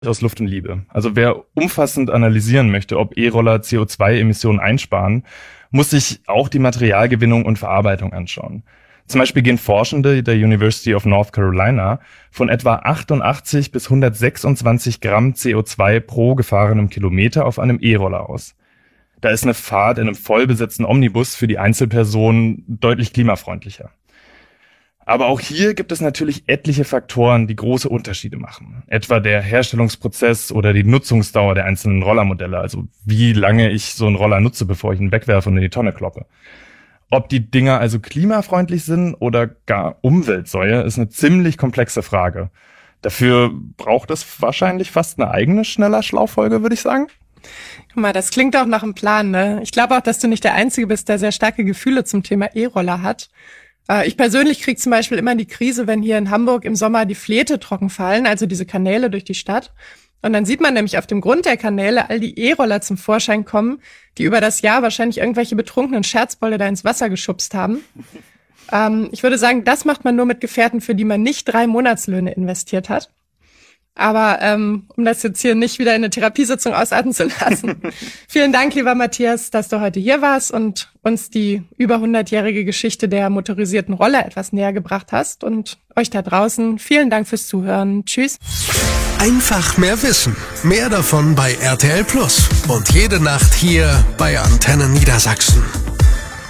aus Luft und Liebe. Also wer umfassend analysieren möchte, ob E-Roller CO2-Emissionen einsparen, muss sich auch die Materialgewinnung und Verarbeitung anschauen. Zum Beispiel gehen Forschende der University of North Carolina von etwa 88 bis 126 Gramm CO2 pro gefahrenem Kilometer auf einem E-Roller aus. Da ist eine Fahrt in einem vollbesetzten Omnibus für die Einzelperson deutlich klimafreundlicher. Aber auch hier gibt es natürlich etliche Faktoren, die große Unterschiede machen. Etwa der Herstellungsprozess oder die Nutzungsdauer der einzelnen Rollermodelle, also wie lange ich so einen Roller nutze, bevor ich ihn wegwerfe und in die Tonne kloppe. Ob die Dinger also klimafreundlich sind oder gar Umweltsäue, ist eine ziemlich komplexe Frage. Dafür braucht es wahrscheinlich fast eine eigene Schneller-Schlau-Folge, würde ich sagen. Guck mal, das klingt auch nach einem Plan, ne? Ich glaube auch, dass du nicht der Einzige bist, der sehr starke Gefühle zum Thema E-Roller hat. Ich persönlich kriege zum Beispiel immer die Krise, wenn hier in Hamburg im Sommer die Fläte trocken fallen, also diese Kanäle durch die Stadt. Und dann sieht man nämlich auf dem Grund der Kanäle all die E-Roller zum Vorschein kommen, die über das Jahr wahrscheinlich irgendwelche betrunkenen Scherzbolle da ins Wasser geschubst haben. Ich würde sagen, das macht man nur mit Gefährten, für die man nicht 3 Monatslöhne investiert hat. Aber um das jetzt hier nicht wieder in eine Therapiesitzung ausarten zu lassen. Vielen Dank, lieber Matthias, dass du heute hier warst und uns die über 100-jährige Geschichte der motorisierten Roller etwas näher gebracht hast. Und euch da draußen, vielen Dank fürs Zuhören. Tschüss. Einfach mehr Wissen. Mehr davon bei RTL Plus. Und jede Nacht hier bei Antenne Niedersachsen.